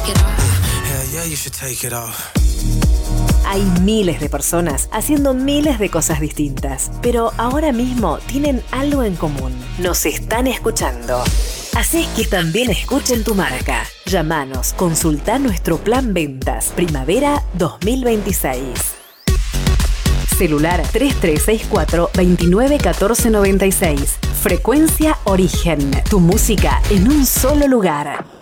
Hell yeah, you should take it off. Hay miles de personas haciendo miles de cosas distintas, pero ahora mismo tienen algo en común. Nos están escuchando. Así que también escuchen tu marca. Llámanos, consulta nuestro plan ventas Primavera 2026. Celular 3364 29 14 96. Frecuencia Origen. Tu música en un solo lugar.